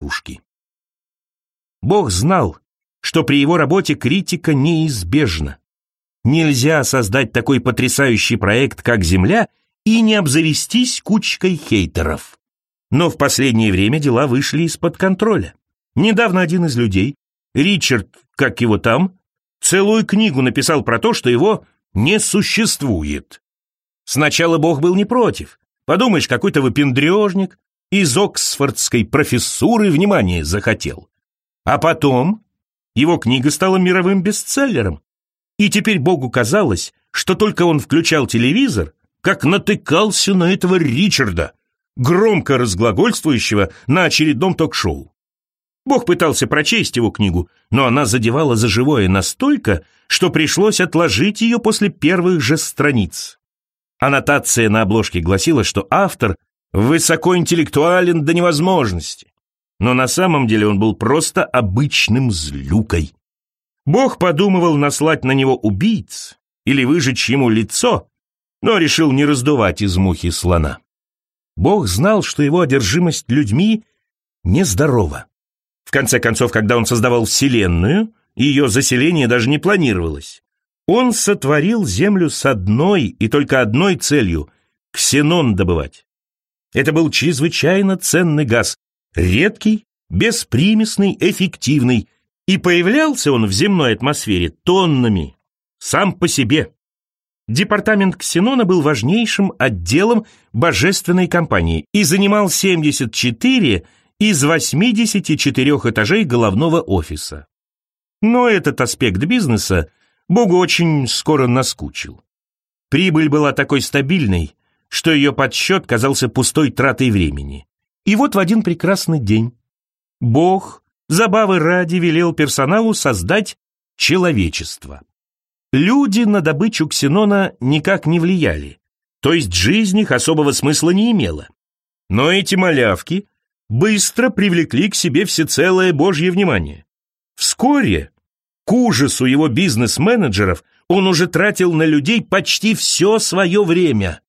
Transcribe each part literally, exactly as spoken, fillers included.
игрушки. Бог знал, что при его работе критика неизбежна. Нельзя создать такой потрясающий проект, как «Земля», и не обзавестись кучкой хейтеров. Но в последнее время дела вышли из-под контроля. Недавно один из людей, Ричард, как его там, целую книгу написал про то, что его не существует. Сначала Бог был не против. Подумаешь, какой-то выпендрежник из оксфордской профессуры внимание захотел. А потом его книга стала мировым бестселлером. И теперь Богу казалось, что только он включал телевизор, как натыкался на этого Ричарда, громко разглагольствующего на очередном ток-шоу. Бог пытался прочесть его книгу, но она задевала за живое настолько, что пришлось отложить ее после первых же страниц. Аннотация на обложке гласила, что автор высокоинтеллектуален до невозможности, но на самом деле он был просто обычным злюкой. Бог подумывал наслать на него убийц или выжечь ему лицо, но решил не раздувать из мухи слона. Бог знал, что его одержимость людьми нездорова. В конце концов, когда он создавал Вселенную, ее заселение даже не планировалось. Он сотворил Землю с одной и только одной целью — ксенон добывать. Это был чрезвычайно ценный газ, редкий, беспримесный, эффективный, и появлялся он в земной атмосфере тоннами, сам по себе. Департамент ксенона был важнейшим отделом божественной компании и занимал семьдесят четыре из восьмидесяти четырёх этажей головного офиса. Но этот аспект бизнеса Богу очень скоро наскучил. Прибыль была такой стабильной, что ее подсчет казался пустой тратой времени. И вот в один прекрасный день Бог, забавы ради, велел персоналу создать человечество. Люди на добычу ксенона никак не влияли, то есть жизнь их особого смысла не имела. Но эти малявки быстро привлекли к себе всецелое Божье внимание. Вскоре, к ужасу его бизнес-менеджеров, он уже тратил на людей почти все свое время.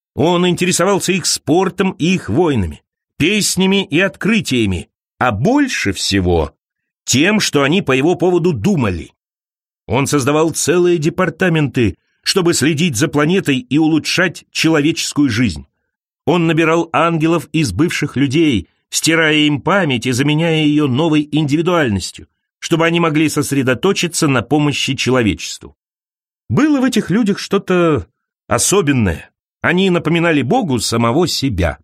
Он интересовался их спортом и их войнами, песнями и открытиями, а больше всего тем, что они по его поводу думали. Он создавал целые департаменты, чтобы следить за планетой и улучшать человеческую жизнь. Он набирал ангелов из бывших людей, стирая им память и заменяя ее новой индивидуальностью, чтобы они могли сосредоточиться на помощи человечеству. Было в этих людях что-то особенное. Они напоминали Богу самого себя.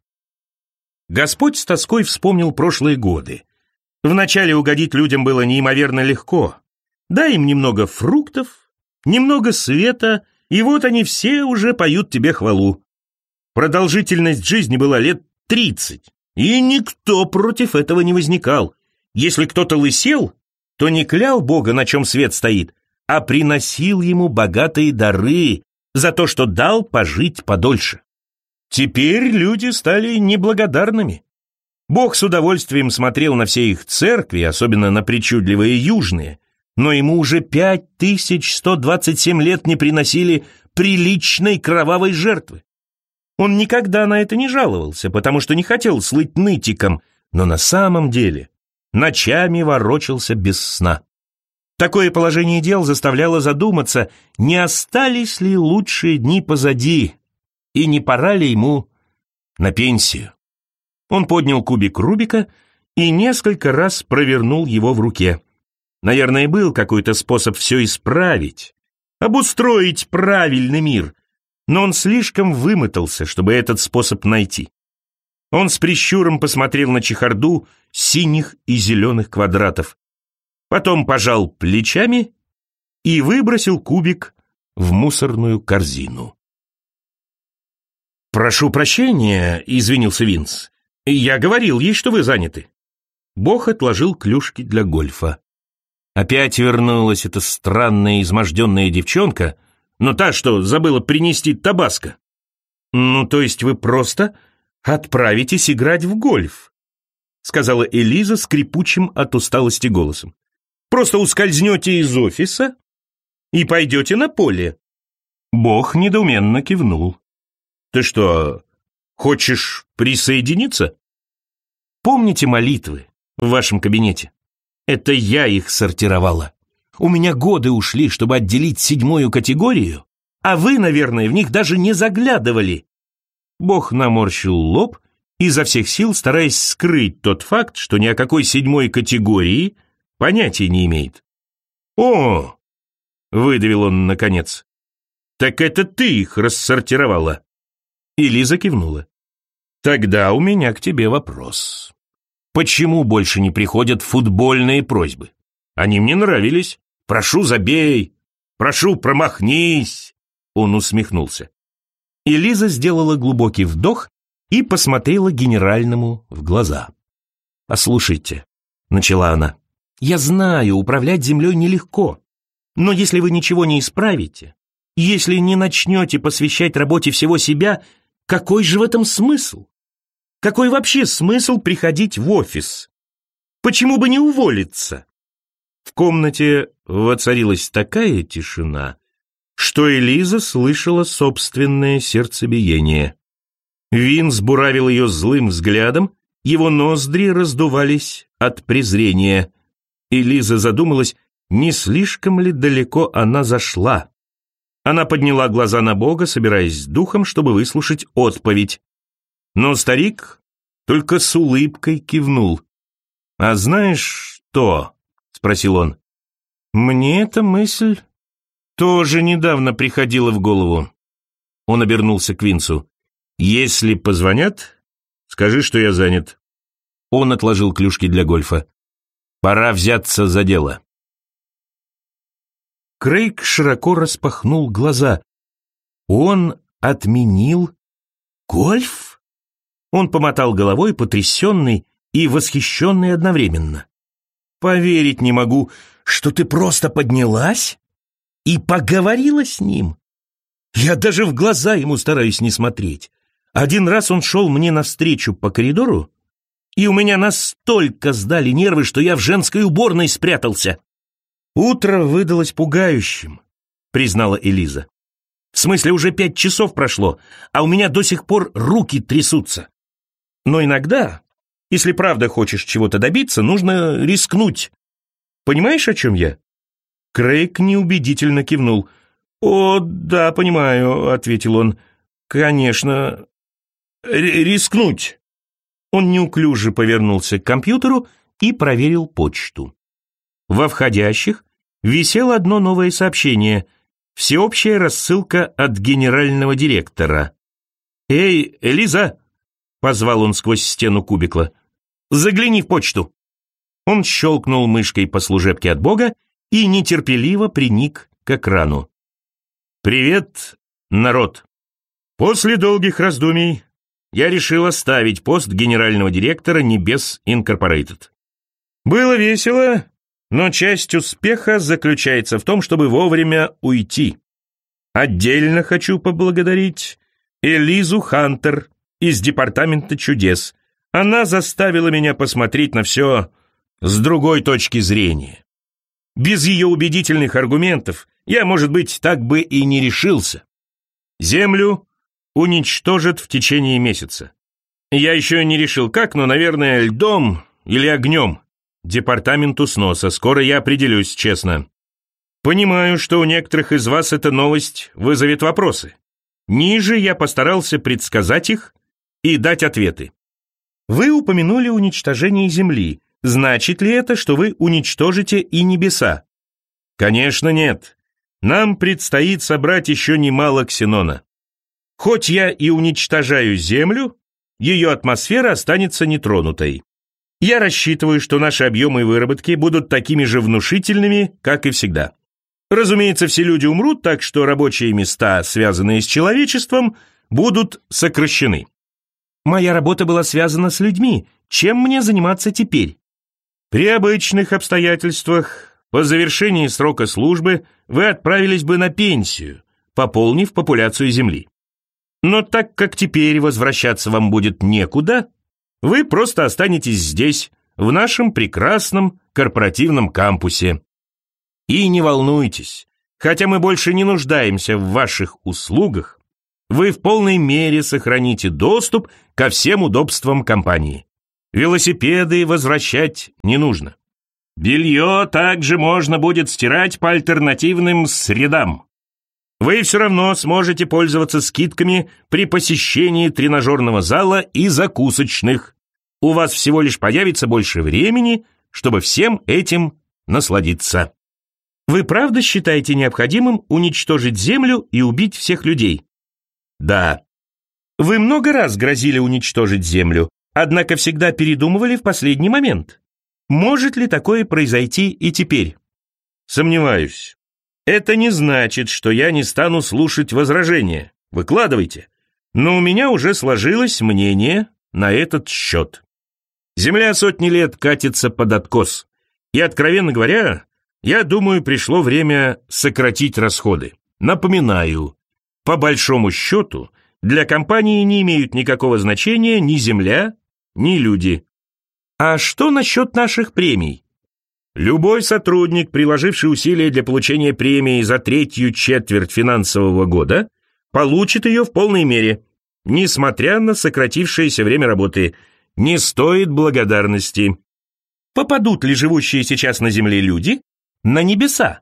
Господь с тоской вспомнил прошлые годы. Вначале угодить людям было неимоверно легко. Дай им немного фруктов, немного света, и вот они все уже поют тебе хвалу. Продолжительность жизни была лет тридцать, и никто против этого не возникал. Если кто-то лысел, то не клял Бога, на чем свет стоит, а приносил ему богатые дары за то, что дал пожить подольше. Теперь люди стали неблагодарными. Бог с удовольствием смотрел на все их церкви, особенно на причудливые южные, но ему уже пять тысяч сто двадцать семь лет не приносили приличной кровавой жертвы. Он никогда на это не жаловался, потому что не хотел слыть нытиком, но на самом деле ночами ворочался без сна. Такое положение дел заставляло задуматься, не остались ли лучшие дни позади, и не пора ли ему на пенсию. Он поднял кубик Рубика и несколько раз провернул его в руке. Наверное, был какой-то способ все исправить, обустроить правильный мир, но он слишком вымотался, чтобы этот способ найти. Он с прищуром посмотрел на чехарду синих и зеленых квадратов, потом пожал плечами и выбросил кубик в мусорную корзину. «Прошу прощения», — извинился Винс. «Я говорил ей, что вы заняты». Бог отложил клюшки для гольфа. Опять вернулась эта странная изможденная девчонка, но та, что забыла принести табаско. «Ну, то есть вы просто отправитесь играть в гольф», — сказала Элиза скрипучим от усталости голосом. «Просто ускользнете из офиса и пойдете на поле». Бог недоуменно кивнул. «Ты что, хочешь присоединиться?» Помните молитвы, в вашем кабинете. Это я их сортировала. У меня годы ушли, чтобы отделить седьмую категорию, а вы, наверное, в них даже не заглядывали». Бог наморщил лоб, изо всех сил стараясь скрыть тот факт, что ни о какой седьмой категории понятия не имеет. «О!» — выдавил он наконец. «Так это ты их рассортировала?» И Лиза кивнула. «Тогда у меня к тебе вопрос. Почему больше не приходят футбольные просьбы? Они мне нравились. Прошу, забей. Прошу, промахнись». Он усмехнулся. И Лиза сделала глубокий вдох и посмотрела генеральному в глаза. «Послушайте», — начала она, — «я знаю, управлять землей нелегко. Но если вы ничего не исправите, если не начнете посвящать работе всего себя, какой же в этом смысл? Какой вообще смысл приходить в офис? Почему бы не уволиться?» В комнате воцарилась такая тишина, что Элиза слышала собственное сердцебиение. Винс буравил ее злым взглядом, его ноздри раздувались от презрения. Элиза задумалась, не слишком ли далеко она зашла. Она подняла глаза на Бога, собираясь с духом, чтобы выслушать отповедь. Но старик только с улыбкой кивнул. «А знаешь что?» — спросил он. «Мне эта мысль тоже недавно приходила в голову». Он обернулся к Винсу. «Если позвонят, скажи, что я занят». Он отложил клюшки для гольфа. «Пора взяться за дело». Крейг широко распахнул глаза. Он отменил гольф? Он помотал головой, потрясенный и восхищенный одновременно. «Поверить не могу, что ты просто поднялась и поговорила с ним. Я даже в глаза ему стараюсь не смотреть. Один раз он шел мне навстречу по коридору, и у меня настолько сдали нервы, что я в женской уборной спрятался». «Утро выдалось пугающим», — признала Элиза. «В смысле, уже пять часов прошло, а у меня до сих пор руки трясутся. Но иногда, если правда хочешь чего-то добиться, нужно рискнуть. Понимаешь, о чем я?» Крейг неубедительно кивнул. «О, да, понимаю», — ответил он. «Конечно, рискнуть». Он неуклюже повернулся к компьютеру и проверил почту. Во входящих висело одно новое сообщение. Всеобщая рассылка от генерального директора. «Эй, Элиза!» — позвал он сквозь стену кубикла. «Загляни в почту». Он щелкнул мышкой по служебке от Бога и нетерпеливо приник к экрану. «Привет, народ! После долгих раздумий я решил оставить пост генерального директора Небес Инкорпорейтед. Было весело, но часть успеха заключается в том, чтобы вовремя уйти. Отдельно хочу поблагодарить Элизу Хантер из Департамента чудес. Она заставила меня посмотреть на все с другой точки зрения. Без ее убедительных аргументов я, может быть, так бы и не решился. Землю уничтожат в течение месяца. Я еще не решил как, но, наверное, льдом или огнем. Департаменту сноса. Скоро я определюсь, честно. Понимаю, что у некоторых из вас эта новость вызовет вопросы. Ниже я постарался предсказать их и дать ответы. Вы упомянули уничтожение Земли. Значит ли это, что вы уничтожите и небеса? Конечно, нет. Нам предстоит собрать еще немало ксенона. Хоть я и уничтожаю Землю, ее атмосфера останется нетронутой. Я рассчитываю, что наши объемы выработки будут такими же внушительными, как и всегда. Разумеется, все люди умрут, так что рабочие места, связанные с человечеством, будут сокращены. Моя работа была связана с людьми. Чем мне заниматься теперь? При обычных обстоятельствах, по завершении срока службы, вы отправились бы на пенсию, пополнив популяцию Земли. Но так как теперь возвращаться вам будет некуда, вы просто останетесь здесь, в нашем прекрасном корпоративном кампусе. И не волнуйтесь, хотя мы больше не нуждаемся в ваших услугах, вы в полной мере сохраните доступ ко всем удобствам компании. Велосипеды возвращать не нужно. Белье также можно будет стирать по альтернативным средам. Вы все равно сможете пользоваться скидками при посещении тренажерного зала и закусочных. У вас всего лишь появится больше времени, чтобы всем этим насладиться. Вы правда считаете необходимым уничтожить Землю и убить всех людей? Да. Вы много раз грозили уничтожить Землю, однако всегда передумывали в последний момент. Может ли такое произойти и теперь? Сомневаюсь. Это не значит, что я не стану слушать возражения. Выкладывайте. Но у меня уже сложилось мнение на этот счет. Земля сотни лет катится под откос. И, откровенно говоря, я думаю, пришло время сократить расходы. Напоминаю, по большому счету, для компании не имеют никакого значения ни земля, ни люди. А что насчет наших премий? Любой сотрудник, приложивший усилия для получения премии за третью четверть финансового года, получит ее в полной мере, несмотря на сократившееся время работы. Не стоит благодарности. Попадут ли живущие сейчас на Земле люди на небеса?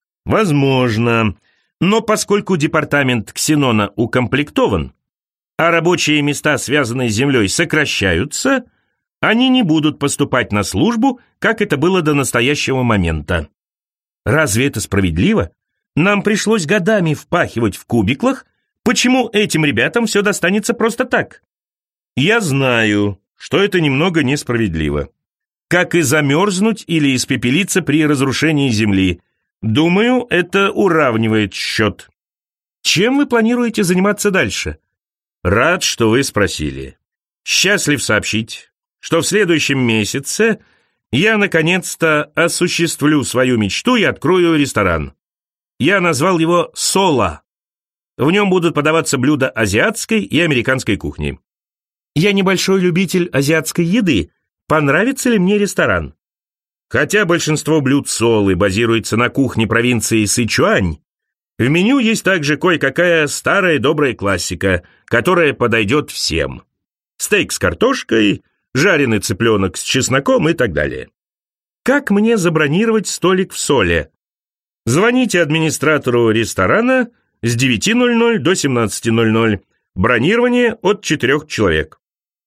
Возможно. Но поскольку департамент Ксенона укомплектован, а рабочие места, связанные с Землей, сокращаются, они не будут поступать на службу, как это было до настоящего момента. Разве это справедливо? Нам пришлось годами впахивать в кубиклах, почему этим ребятам все достанется просто так? Я знаю, что это немного несправедливо. Как и замерзнуть или испепелиться при разрушении Земли. Думаю, это уравнивает счет. Чем вы планируете заниматься дальше? Рад, что вы спросили. Счастлив сообщить, что в следующем месяце я наконец-то осуществлю свою мечту и открою ресторан. Я назвал его «Соло». В нем будут подаваться блюда азиатской и американской кухни. Я небольшой любитель азиатской еды. Понравится ли мне ресторан? Хотя большинство блюд Солы базируется на кухне провинции Сычуань, в меню есть также кое-какая старая добрая классика, которая подойдет всем. Стейк с картошкой, жареный цыпленок с чесноком и так далее. Как мне забронировать столик в Соле? Звоните администратору ресторана с девяти ноль-ноль до семнадцати ноль-ноль. Бронирование от четырех человек.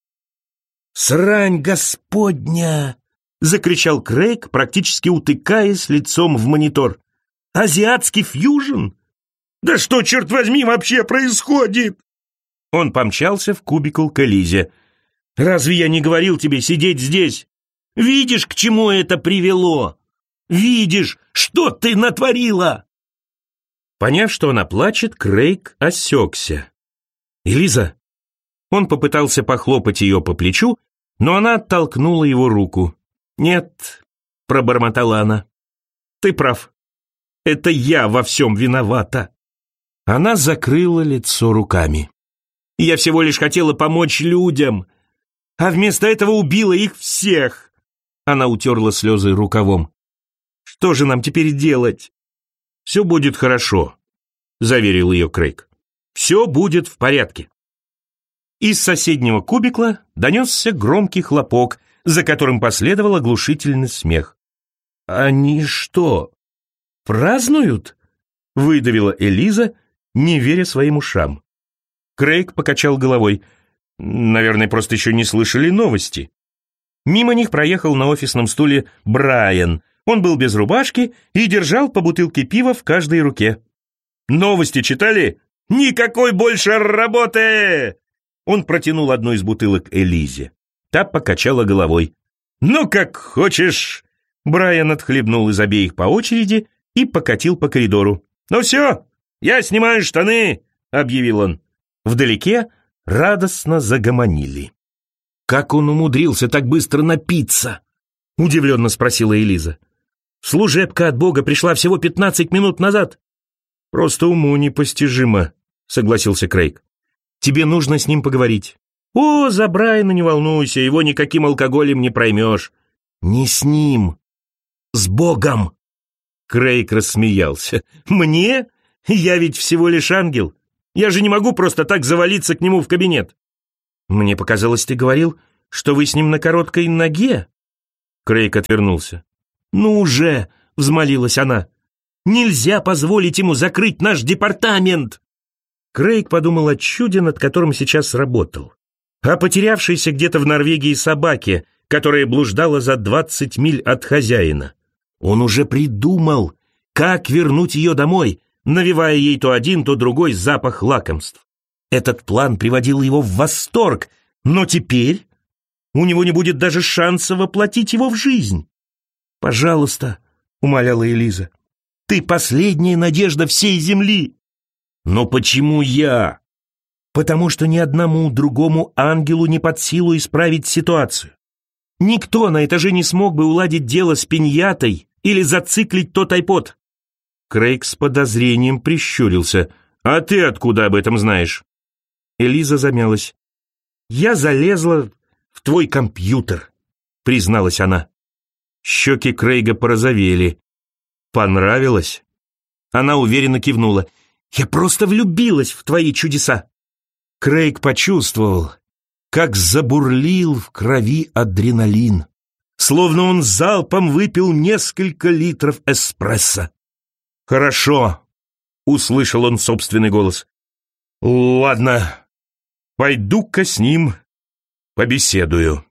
«Срань господня!» — закричал Крейг, практически утыкаясь лицом в монитор. «Азиатский фьюжн? Да что, черт возьми, вообще происходит?» Он помчался в кубикл к Элизе. «Разве я не говорил тебе сидеть здесь? Видишь, к чему это привело? Видишь, что ты натворила?» Поняв, что она плачет, Крейг осекся. «Элиза!» Он попытался похлопать ее по плечу, но она оттолкнула его руку. «Нет», — пробормотала она, — «ты прав. Это я во всем виновата». Она закрыла лицо руками. «Я всего лишь хотела помочь людям, а вместо этого убила их всех». Она утерла слезы рукавом. «Что же нам теперь делать?» «Все будет хорошо», — заверил ее Крейг. «Все будет в порядке». Из соседнего кубикла донесся громкий хлопок, за которым последовал оглушительный смех. «Они что, празднуют?» — выдавила Элиза, не веря своим ушам. Крейг покачал головой. «Наверное, просто еще не слышали новости». Мимо них проехал на офисном стуле Брайан. Он был без рубашки и держал по бутылке пива в каждой руке. «Новости читали? Никакой больше работы!» Он протянул одну из бутылок Элизе. Та покачала головой. «Ну, как хочешь!» Брайан отхлебнул из обеих по очереди и покатил по коридору. «Ну все, я снимаю штаны!» — объявил он. Вдалеке радостно загомонили. «Как он умудрился так быстро напиться?» — удивленно спросила Элиза. «Служебка от Бога пришла всего пятнадцать минут назад». «Просто уму непостижимо», — согласился Крейг. «Тебе нужно с ним поговорить». «О, за Брайана не волнуйся, его никаким алкоголем не проймешь». «Не с ним, с Богом». Крейг рассмеялся. «Мне? Я ведь всего лишь ангел. Я же не могу просто так завалиться к нему в кабинет». «Мне показалось, ты говорил, что вы с ним на короткой ноге?» Крейг отвернулся. «Ну уже!» — взмолилась она. «Нельзя позволить ему закрыть наш департамент!» Крейг подумал о чуде, над которым сейчас работал. О потерявшейся где-то в Норвегии собаке, которая блуждала за двадцать миль от хозяина. Он уже придумал, как вернуть ее домой, навевая ей то один, то другой запах лакомств. Этот план приводил его в восторг, но теперь у него не будет даже шанса воплотить его в жизнь. «Пожалуйста», — умоляла Элиза, — «ты последняя надежда всей земли». «Но почему я?» «Потому что ни одному другому ангелу не под силу исправить ситуацию. Никто на этаже не смог бы уладить дело с пиньятой или зациклить тот айпод». Крейг с подозрением прищурился. «А ты откуда об этом знаешь?» Элиза замялась. «Я залезла в твой компьютер», — призналась она. Щеки Крейга порозовели. «Понравилось?» Она уверенно кивнула. «Я просто влюбилась в твои чудеса». Крейг почувствовал, как забурлил в крови адреналин, словно он залпом выпил несколько литров эспрессо. «Хорошо», — услышал он собственный голос. «Ладно, пойду-ка с ним побеседую».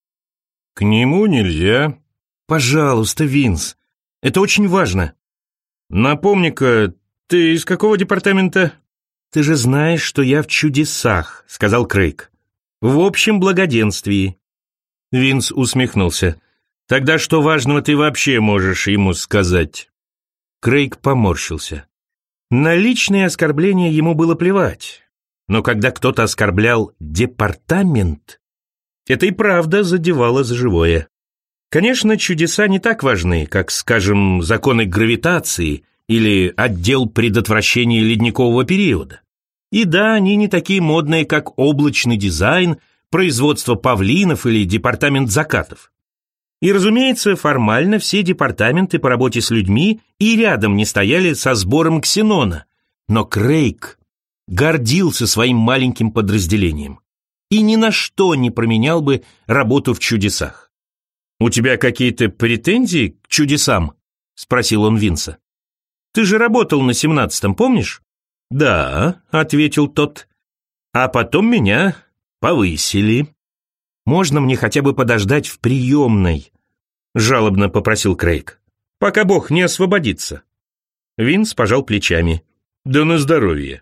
«К нему нельзя». «Пожалуйста, Винс, это очень важно». «Напомни-ка, ты из какого департамента?» «Ты же знаешь, что я в чудесах», — сказал Крейг. «В общем благоденствии». Винс усмехнулся. «Тогда что важного ты вообще можешь ему сказать?» Крейг поморщился. На личные оскорбления ему было плевать. Но когда кто-то оскорблял департамент, это и правда задевало за живое. Конечно, чудеса не так важны, как, скажем, законы гравитации или отдел предотвращения ледникового периода. И да, они не такие модные, как облачный дизайн, производство павлинов или департамент закатов. И, разумеется, формально все департаменты по работе с людьми и рядом не стояли со сбором ксенона. Но Крейг гордился своим маленьким подразделением и ни на что не променял бы работу в чудесах. «У тебя какие-то претензии к чудесам?» — спросил он Винса. «Ты же работал на семнадцатом, помнишь?» «Да», — ответил тот. «А потом меня повысили». «Можно мне хотя бы подождать в приемной?» — жалобно попросил Крейг. «Пока Бог не освободится». Винс пожал плечами. «Да на здоровье».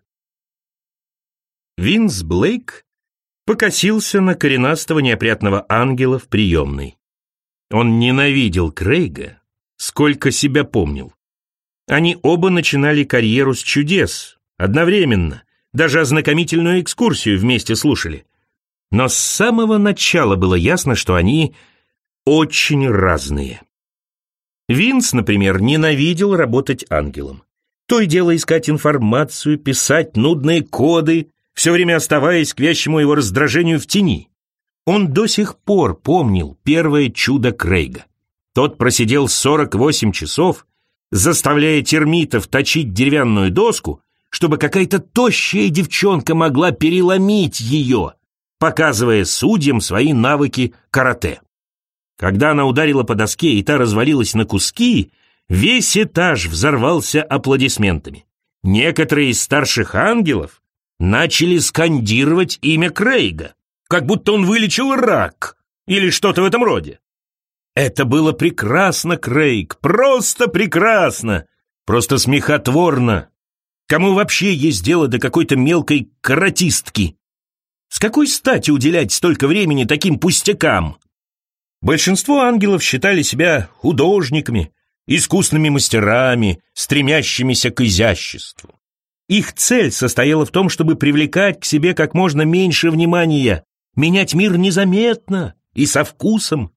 Винс Блейк покосился на коренастого неопрятного ангела в приемной. Он ненавидел Крейга, сколько себя помнил. Они оба начинали карьеру с чудес, одновременно, даже ознакомительную экскурсию вместе слушали. Но с самого начала было ясно, что они очень разные. Винс, например, ненавидел работать ангелом. То и дело искать информацию, писать нудные коды, все время оставаясь к вящему его раздражению в тени. Он до сих пор помнил первое чудо Крейга. Тот просидел сорок восемь часов, заставляя термитов точить деревянную доску, чтобы какая-то тощая девчонка могла переломить ее, показывая судьям свои навыки карате. Когда она ударила по доске и та развалилась на куски, весь этаж взорвался аплодисментами. Некоторые из старших ангелов начали скандировать имя Крейга, как будто он вылечил рак или что-то в этом роде. Это было прекрасно, Крейг, просто прекрасно, просто смехотворно. Кому вообще есть дело до какой-то мелкой каратистки? С какой стати уделять столько времени таким пустякам? Большинство ангелов считали себя художниками, искусными мастерами, стремящимися к изяществу. Их цель состояла в том, чтобы привлекать к себе как можно меньше внимания, менять мир незаметно и со вкусом.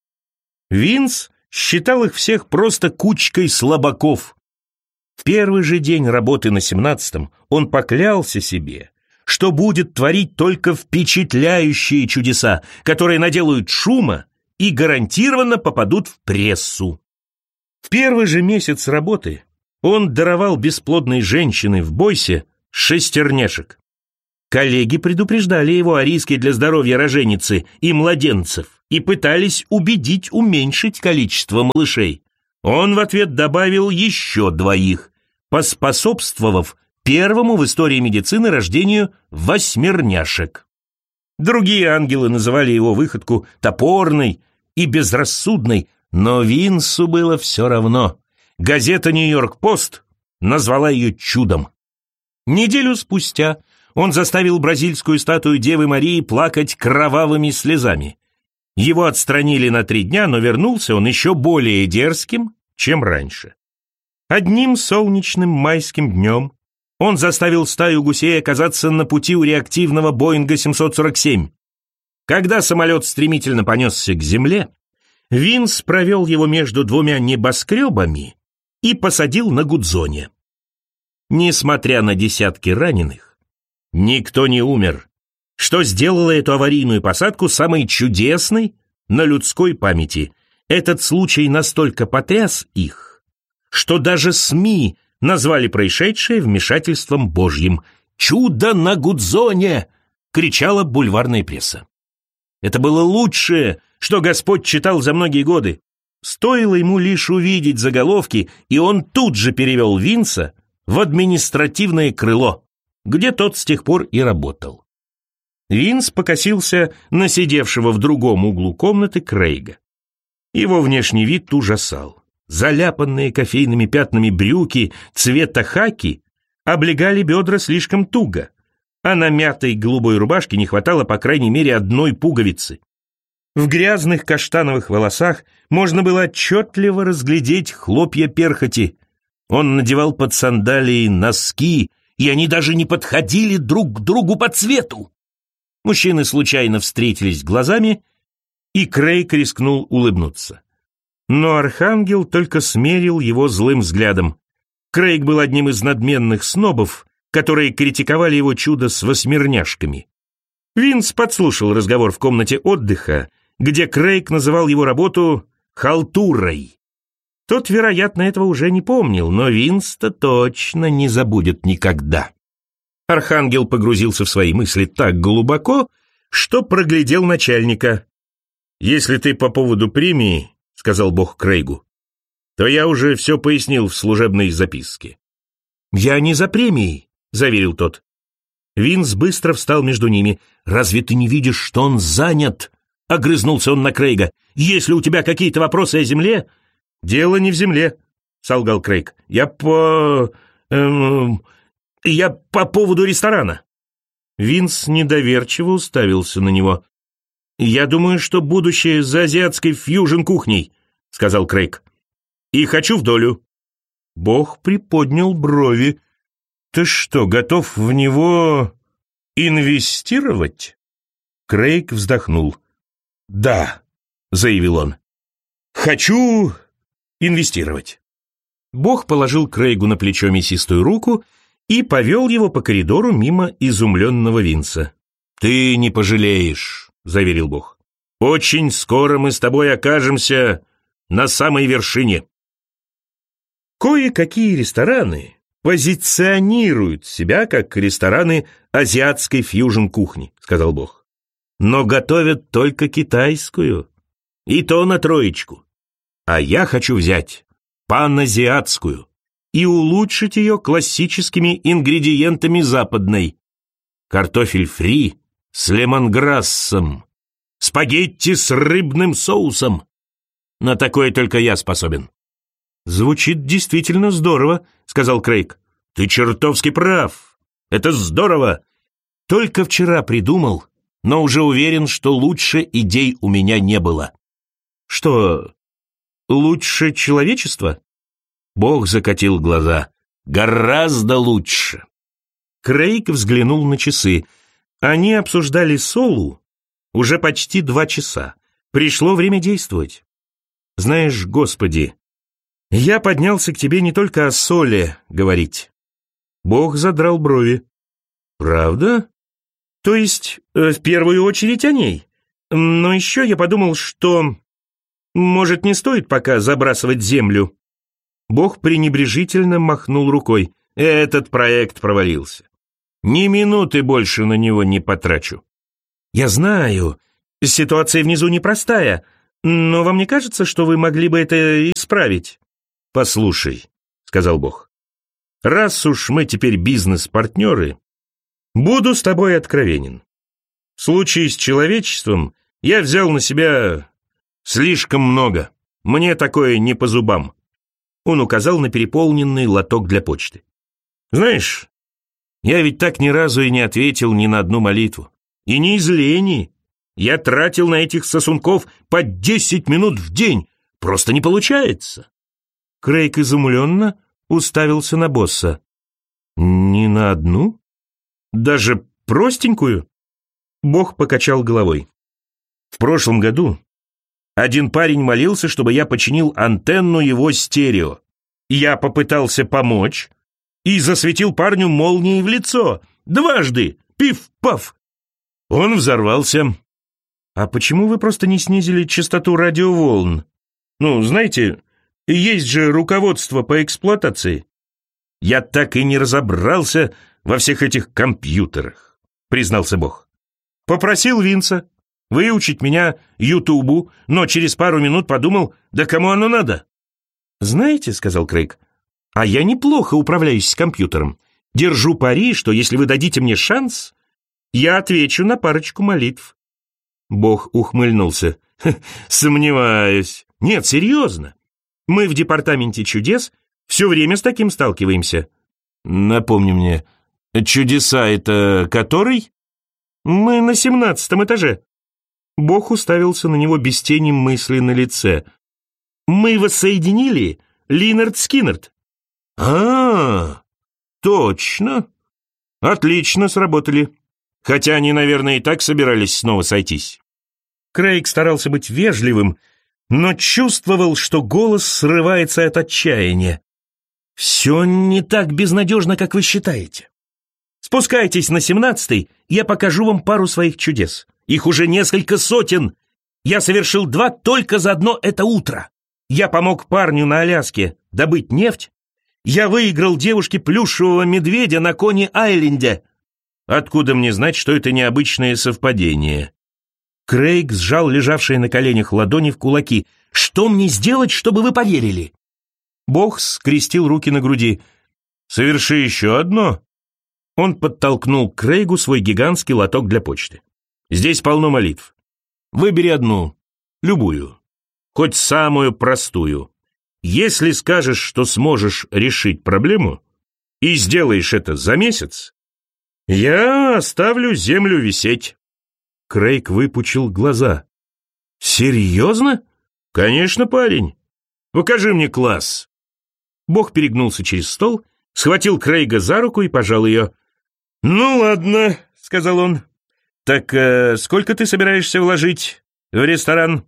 Винс считал их всех просто кучкой слабаков. В первый же день работы на семнадцатом он поклялся себе, что будет творить только впечатляющие чудеса, которые наделают шума и гарантированно попадут в прессу. В первый же месяц работы он даровал бесплодной женщине в Бойсе шестерняшек. Коллеги предупреждали его о риске для здоровья роженицы и младенцев и пытались убедить уменьшить количество малышей. Он в ответ добавил еще двоих, поспособствовав первому в истории медицины рождению восьмерняшек. Другие ангелы называли его выходку топорной и безрассудной, но Винсу было все равно. Газета «Нью-Йорк-Пост» назвала ее чудом. Неделю спустя он заставил бразильскую статую Девы Марии плакать кровавыми слезами. Его отстранили на три дня, но вернулся он еще более дерзким, чем раньше. Одним солнечным майским днем он заставил стаю гусей оказаться на пути у реактивного Боинга семьсот сорок семь. Когда самолет стремительно понесся к земле, Винс провел его между двумя небоскребами и посадил на Гудзоне. Несмотря на десятки раненых, никто не умер, что сделало эту аварийную посадку самой чудесной на людской памяти. Этот случай настолько потряс их, что даже СМИ назвали происшедшее вмешательством Божьим. «Чудо на Гудзоне!» — кричала бульварная пресса. Это было лучшее, что Господь читал за многие годы. Стоило ему лишь увидеть заголовки, и он тут же перевел Винса в административное крыло, где тот с тех пор и работал. Винс покосился на сидевшего в другом углу комнаты Крейга. Его внешний вид ужасал. Заляпанные кофейными пятнами брюки цвета хаки облегали бедра слишком туго, а на мятой голубой рубашке не хватало по крайней мере одной пуговицы. В грязных каштановых волосах можно было отчетливо разглядеть хлопья перхоти. Он надевал под сандалии носки, и они даже не подходили друг к другу по цвету. Мужчины случайно встретились глазами, и Крейг рискнул улыбнуться. Но архангел только смерил его злым взглядом. Крейг был одним из надменных снобов, которые критиковали его чудо с восьмерняшками. Винс подслушал разговор в комнате отдыха, где Крейг называл его работу «халтурой». Тот, вероятно, этого уже не помнил, но Винс-то точно не забудет никогда. Архангел погрузился в свои мысли так глубоко, что проглядел начальника. «Если ты по поводу премии, — сказал Бог Крейгу, — то я уже все пояснил в служебной записке». «Я не за премией», — заверил тот. Винс быстро встал между ними. «Разве ты не видишь, что он занят?» — огрызнулся он на Крейга. «Если у тебя какие-то вопросы о земле...» «Дело не в земле», — солгал Крейг. «Я по... Эм, я по поводу ресторана». Винс недоверчиво уставился на него. «Я думаю, что будущее за азиатской фьюжн-кухней», — сказал Крейг. «И хочу в долю». Бог приподнял брови. «Ты что, готов в него инвестировать?» Крейг вздохнул. «Да», — заявил он, — «хочу инвестировать». Бог положил Крейгу на плечо мясистую руку и повел его по коридору мимо изумленного Винса. «Ты не пожалеешь», — заверил Бог. «Очень скоро мы с тобой окажемся на самой вершине». Кое-какие рестораны позиционируют себя как рестораны азиатской фьюжн-кухни, сказал Бог. Но готовят только китайскую, и то на троечку. А я хочу взять паназиатскую и улучшить ее классическими ингредиентами западной. Картофель фри с лемонграссом, спагетти с рыбным соусом. На такое только я способен. «Звучит действительно здорово», — сказал Крейг. «Ты чертовски прав. Это здорово. Только вчера придумал, но уже уверен, что лучше идей у меня не было». «Что, лучше человечества?» Бог закатил глаза. «Гораздо лучше». Крейг взглянул на часы. Они обсуждали Солу уже почти два часа. Пришло время действовать. «Знаешь, Господи, я поднялся к тебе не только о Соле говорить». Бог задрал брови. «Правда? То есть, э, в первую очередь о ней. Но еще я подумал, что, может, не стоит пока забрасывать землю». Бог пренебрежительно махнул рукой. «Этот проект провалился. Ни минуты больше на него не потрачу. Я знаю, ситуация внизу непростая, но вам не кажется, что вы могли бы это исправить? Послушай, сказал Бог, раз уж мы теперь бизнес-партнеры, буду с тобой откровенен. В случае с человечеством я взял на себя слишком много. Мне такое не по зубам. Он указал на переполненный лоток для почты. Знаешь, я ведь так ни разу и не ответил ни на одну молитву. И не из лени. Я тратил на этих сосунков по десять минут в день. Просто не получается. Крейг изумленно уставился на босса. Ни на одну? Даже простенькую? Бог покачал головой. В прошлом году один парень молился, чтобы я починил антенну его стерео. Я попытался помочь и засветил парню молнией в лицо. Дважды. Пиф-паф. Он взорвался. А почему вы просто не снизили частоту радиоволн? Ну, знаете, есть же руководство по эксплуатации. Я так и не разобрался во всех этих компьютерах, признался Бог. Попросил Винса выучить меня Ютубу, но через пару минут подумал, да кому оно надо? Знаете, сказал Крейг, а я неплохо управляюсь с компьютером. Держу пари, что если вы дадите мне шанс, я отвечу на парочку молитв. Бог ухмыльнулся. Сомневаюсь. Нет, серьезно. Мы в департаменте чудес все время с таким сталкиваемся. Напомни мне, чудеса это который? Мы на семнадцатом этаже. Бог уставился на него без тени мысли на лице. Мы воссоединили Линард Скиннерд. А, точно. Отлично сработали. Хотя они, наверное, и так собирались снова сойтись. Крейг старался быть вежливым, но чувствовал, что голос срывается от отчаяния. «Все не так безнадежно, как вы считаете. Спускайтесь на семнадцатый, я покажу вам пару своих чудес. Их уже несколько сотен. Я совершил два только за одно это утро. Я помог парню на Аляске добыть нефть. Я выиграл девушке плюшевого медведя на Кони-Айленде. Откуда мне знать, что это необычное совпадение?» Крейг сжал лежавшие на коленях ладони в кулаки. «Что мне сделать, чтобы вы поверили?» Бог скрестил руки на груди. «Соверши еще одно». Он подтолкнул к Крейгу свой гигантский лоток для почты. «Здесь полно молитв. Выбери одну, любую, хоть самую простую. Если скажешь, что сможешь решить проблему, и сделаешь это за месяц, я оставлю землю висеть». Крейг выпучил глаза. «Серьезно?» «Конечно, парень. Покажи мне класс». Бог перегнулся через стол, схватил Крейга за руку и пожал ее. «Ну ладно», — сказал он. «Так э, сколько ты собираешься вложить в ресторан?»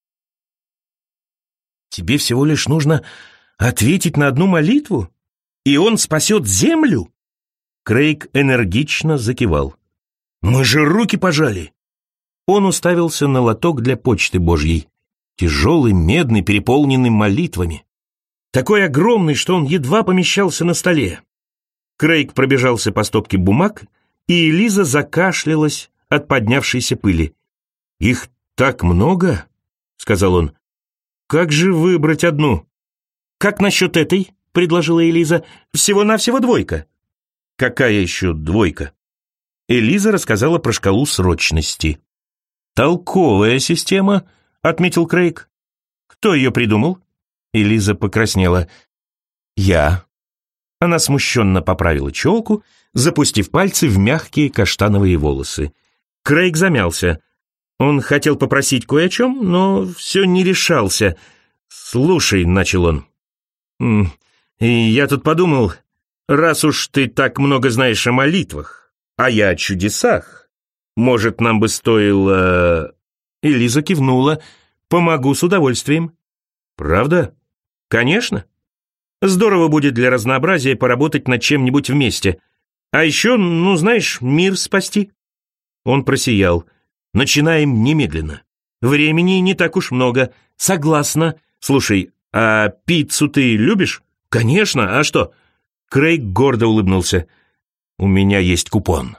«Тебе всего лишь нужно ответить на одну молитву, и он спасет землю?» Крейг энергично закивал. «Мы же руки пожали!» Он уставился на лоток для почты Божьей, тяжелый, медный, переполненный молитвами. Такой огромный, что он едва помещался на столе. Крейг пробежался по стопке бумаг, и Элиза закашлялась от поднявшейся пыли. «Их так много?» — сказал он. «Как же выбрать одну?» «Как насчет этой?» — предложила Элиза. «Всего-навсего двойка». «Какая еще двойка?» Элиза рассказала про шкалу срочности. «Толковая система», — отметил Крейг. «Кто ее придумал?» Элиза покраснела. «Я». Она смущенно поправила челку, запустив пальцы в мягкие каштановые волосы. Крейг замялся. Он хотел попросить кое о чем, но все не решался. «Слушай», — начал он, — «я тут подумал, раз уж ты так много знаешь о молитвах, а я о чудесах, может, нам бы стоило...» Элиза кивнула. «Помогу с удовольствием». «Правда?» «Конечно. Здорово будет для разнообразия поработать над чем-нибудь вместе. А еще, ну, знаешь, мир спасти». Он просиял. «Начинаем немедленно. Времени не так уж много. Согласна. Слушай, а пиццу ты любишь?» «Конечно. А что?» Крейг гордо улыбнулся. У меня есть купон.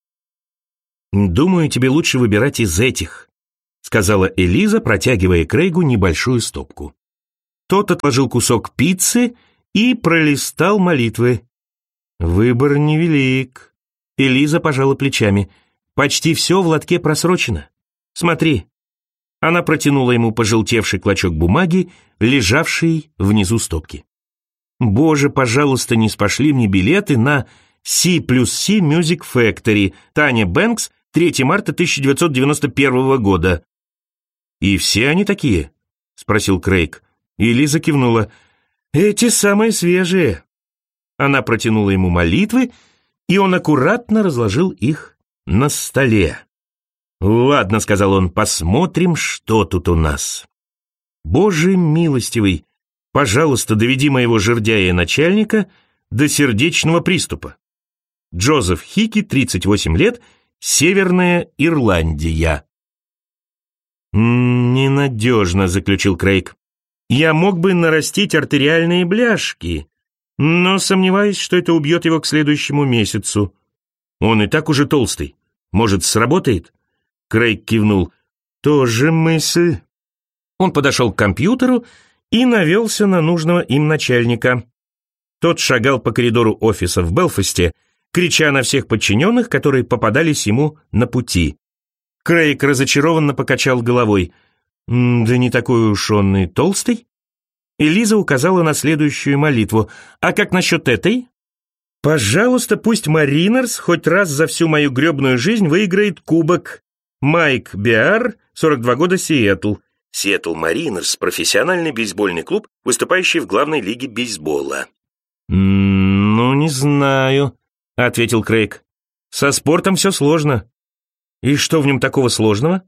«Думаю, тебе лучше выбирать из этих», — сказала Элиза, протягивая Крейгу небольшую стопку. Тот отложил кусок пиццы и пролистал молитвы. «Выбор невелик». Элиза пожала плечами. «Почти все в лотке просрочено. Смотри». Она протянула ему пожелтевший клочок бумаги, лежавший внизу стопки. «Боже, пожалуйста, не спошли мне билеты на C плюс C Music Factory, Таня Бэнкс, третьего марта тысяча девятьсот девяносто первого года». «И все они такие?» — спросил Крейг. И Лиза кивнула. «Эти самые свежие». Она протянула ему молитвы, и он аккуратно разложил их на столе. «Ладно», — сказал он, — «посмотрим, что тут у нас». «Боже милостивый, пожалуйста, доведи моего жердяя начальника до сердечного приступа. Джозеф Хики, тридцать восемь лет, Северная Ирландия». «Ненадежно», — заключил Крейг. «Я мог бы нарастить артериальные бляшки, но сомневаюсь, что это убьет его к следующему месяцу. Он и так уже толстый. Может, сработает?» Крейг кивнул. «Тоже мысль». Он подошел к компьютеру и навелся на нужного им начальника. Тот шагал по коридору офиса в Белфасте, крича на всех подчиненных, которые попадались ему на пути. Крейг разочарованно покачал головой. «Да не такой уж он и толстый». Элиза указала на следующую молитву. «А как насчет этой?» «Пожалуйста, пусть Маринерс хоть раз за всю мою гребную жизнь выиграет кубок. Майк Биар, сорок два года, Сиэтл». Сиэтл Маринерс – профессиональный бейсбольный клуб, выступающий в главной лиге бейсбола. «Ну, не знаю», — ответил Крейг. «Со спортом все сложно». «И что в нем такого сложного?»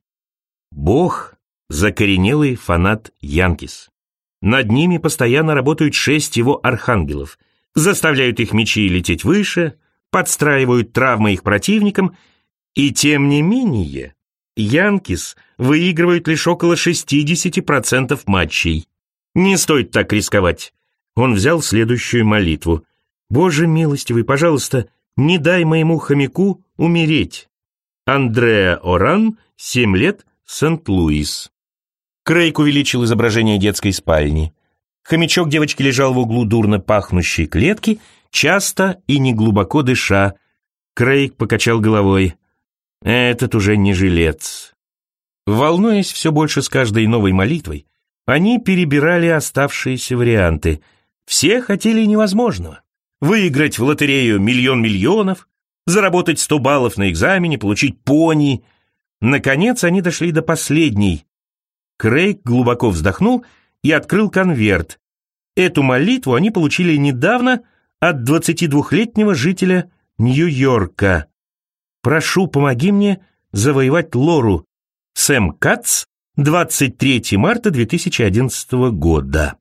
«Бог — закоренелый фанат Янкис. Над ними постоянно работают шесть его архангелов, заставляют их мячи лететь выше, подстраивают травмы их противникам, и тем не менее Янкис выигрывают лишь около шестьдесят процентов матчей. Не стоит так рисковать». Он взял следующую молитву. «Боже милостивый, пожалуйста, не дай моему хомяку умереть. Андреа Оран, семь лет, Сент-Луис». Крейг увеличил изображение детской спальни. Хомячок девочки лежал в углу дурно пахнущей клетки, часто и неглубоко дыша. Крейг покачал головой. Этот уже не жилец. Волнуясь все больше с каждой новой молитвой, они перебирали оставшиеся варианты. Все хотели невозможного. Выиграть в лотерею миллион миллионов, заработать сто баллов на экзамене, получить пони. Наконец они дошли до последней. Крейг глубоко вздохнул и открыл конверт. Эту молитву они получили недавно от двадцатидвухлетнего жителя Нью-Йорка. «Прошу, помоги мне завоевать Лору. Сэм Кац, двадцать третьего марта две тысячи одиннадцатого года».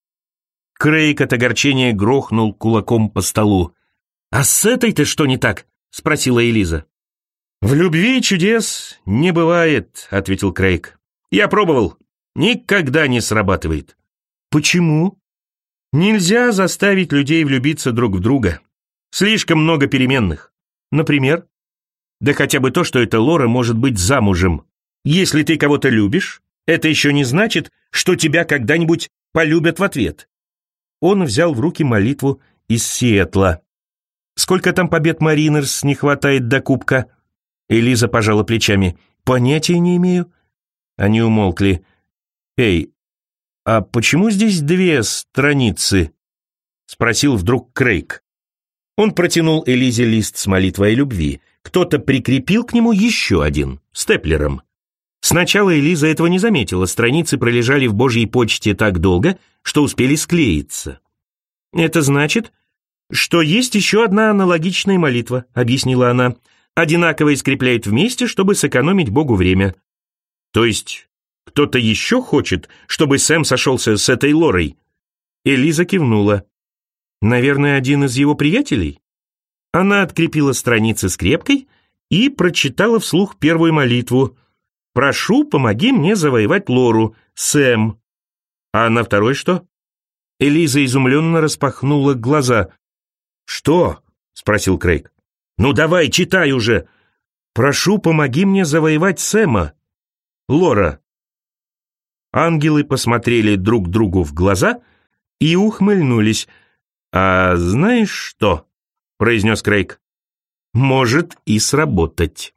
Крейг от огорчения грохнул кулаком по столу. «А с этой-то что не так?» — спросила Элиза. «В любви чудес не бывает», — ответил Крейг. «Я пробовал. Никогда не срабатывает». «Почему?» «Нельзя заставить людей влюбиться друг в друга. Слишком много переменных. Например?» «Да хотя бы то, что эта Лора может быть замужем. Если ты кого-то любишь, это еще не значит, что тебя когда-нибудь полюбят в ответ». Он взял в руки молитву из Сиэтла. «Сколько там побед Маринерс не хватает до кубка?» Элиза пожала плечами. «Понятия не имею». Они умолкли. «Эй, а почему здесь две страницы?» Спросил вдруг Крейг. Он протянул Элизе лист с молитвой о любви. Кто-то прикрепил к нему еще один, степлером. Сначала Элиза этого не заметила, страницы пролежали в Божьей почте так долго, что успели склеиться. «Это значит, что есть еще одна аналогичная молитва», — объяснила она. «Одинаково скрепляют вместе, чтобы сэкономить Богу время». «То есть кто-то еще хочет, чтобы Сэм сошелся с этой Лорой?» Элиза кивнула. «Наверное, один из его приятелей?» Она открепила страницы скрепкой и прочитала вслух первую молитву. «Прошу, помоги мне завоевать Лору, Сэм». «А на второй что?» Элиза изумленно распахнула глаза. «Что?» — спросил Крейг. Ну давай, читай уже. Прошу, помоги мне завоевать Сэма. Лора. Ангелы посмотрели друг другу в глаза и ухмыльнулись. «А знаешь что?» — произнес Крейг. «Может и сработать».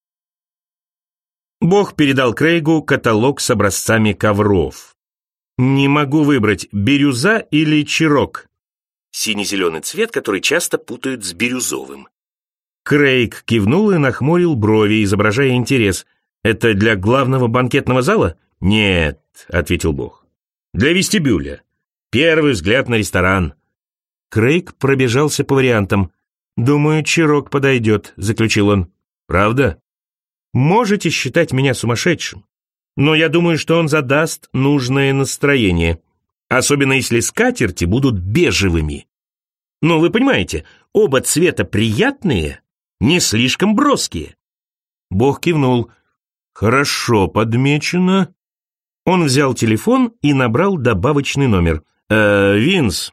Бог передал Крейгу каталог с образцами ковров. «Не могу выбрать, бирюза или чирок?» Сине-зеленый цвет, который часто путают с бирюзовым. Крейг кивнул и нахмурил брови, изображая интерес. «Это для главного банкетного зала?» «Нет», — ответил Бог. «Для вестибюля. Первый взгляд на ресторан». Крейг пробежался по вариантам. «Думаю, чирок подойдет», — заключил он. «Правда? Можете считать меня сумасшедшим, но я думаю, что он задаст нужное настроение, особенно если скатерти будут бежевыми. Ну, вы понимаете, оба цвета приятные, не слишком броские». Бог кивнул. «Хорошо подмечено». Он взял телефон и набрал добавочный номер. «Э, Винс,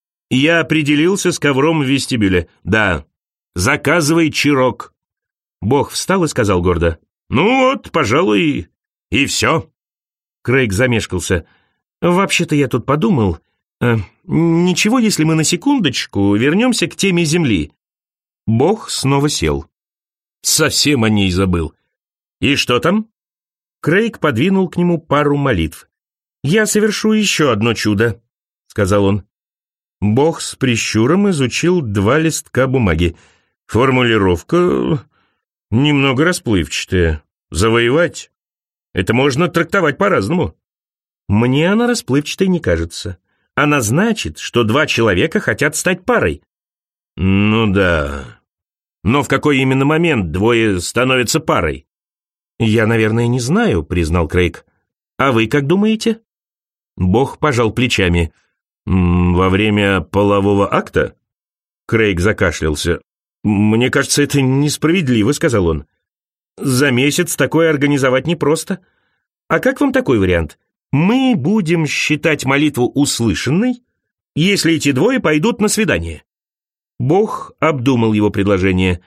я определился с ковром в вестибюле. Да, заказывай чирок». Бог встал и сказал гордо. «Ну вот, пожалуй, и все». Крейг замешкался. «Вообще-то я тут подумал. Э, ничего, если мы на секундочку вернемся к теме Земли». Бог снова сел. «Совсем о ней забыл. И что там?» Крейг подвинул к нему пару молитв. «Я совершу еще одно чудо», — сказал он. Бог с прищуром изучил два листка бумаги. Формулировка немного расплывчатая. Завоевать? Это можно трактовать по-разному. Мне она расплывчатой не кажется. Она значит, что два человека хотят стать парой. Ну да. Но в какой именно момент двое становятся парой? Я, наверное, не знаю, признал Крейг. А вы как думаете? Бог пожал плечами. Во время полового акта? Крейг закашлялся. «Мне кажется, это несправедливо», — сказал он. «За месяц такое организовать непросто. А как вам такой вариант? Мы будем считать молитву услышанной, если эти двое пойдут на свидание». Бог обдумал его предложение.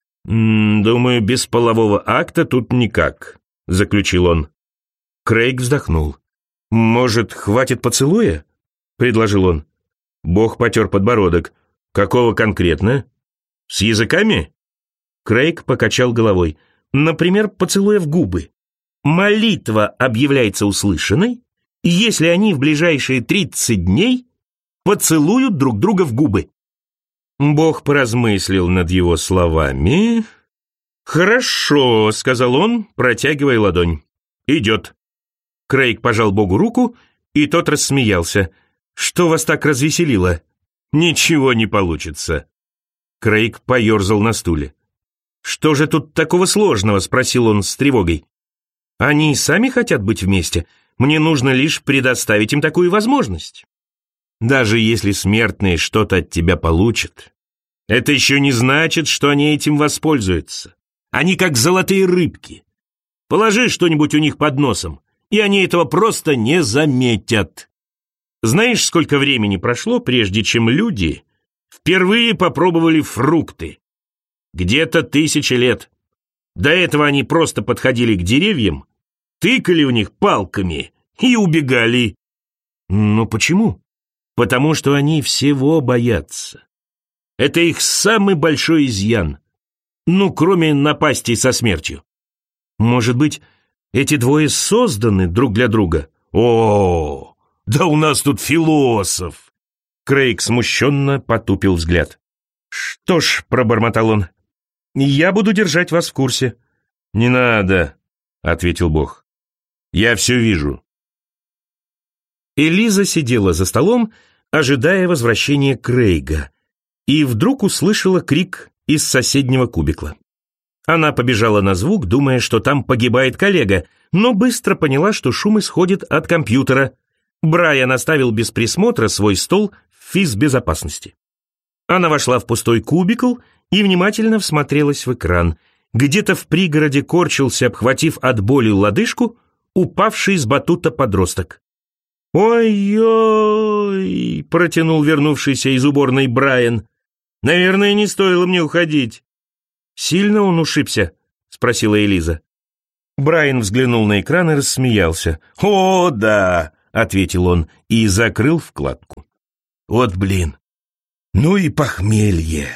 «Думаю, без полового акта тут никак», — заключил он. Крейг вздохнул. «Может, хватит поцелуя?» — предложил он. Бог потер подбородок. «Какого конкретно? С языками?» Крейг покачал головой. «Например, поцелуя в губы. Молитва объявляется услышанной, если они в ближайшие тридцать дней поцелуют друг друга в губы». Бог поразмыслил над его словами. «Хорошо», — сказал он, протягивая ладонь. «Идет». Крейг пожал Богу руку, и тот рассмеялся. «Что вас так развеселило?» «Ничего не получится». Крейг поерзал на стуле. «Что же тут такого сложного?» — спросил он с тревогой. «Они сами хотят быть вместе. Мне нужно лишь предоставить им такую возможность. Даже если смертные что-то от тебя получат, это еще не значит, что они этим воспользуются. Они как золотые рыбки. Положи что-нибудь у них под носом, и они этого просто не заметят. Знаешь, сколько времени прошло, прежде чем люди впервые попробовали фрукты? Где-то тысячи лет. До этого они просто подходили к деревьям, тыкали в них палками и убегали. Но почему? Потому что они всего боятся. Это их самый большой изъян. Ну, кроме напастей со смертью. Может быть, эти двое созданы друг для друга? О, да у нас тут философ. Крейг смущенно потупил взгляд. Что ж, пробормотал он, я буду держать вас в курсе. Не надо, ответил Бог. Я все вижу. Элиза сидела за столом, ожидая возвращения Крейга, и вдруг услышала крик из соседнего кубикла. Она побежала на звук, думая, что там погибает коллега, но быстро поняла, что шум исходит от компьютера. Брайан оставил без присмотра свой стол в физбезопасности. Она вошла в пустой кубикл и внимательно всмотрелась в экран. Где-то в пригороде корчился, обхватив от боли лодыжку, упавший с батута подросток. «Ой-ой!» — протянул вернувшийся из уборной Брайан. «Наверное, не стоило мне уходить. «Сильно он ушибся?» — спросила Элиза. Брайан взглянул на экран и рассмеялся. «О, да!» — ответил он и закрыл вкладку. «Вот блин! Ну и похмелье!»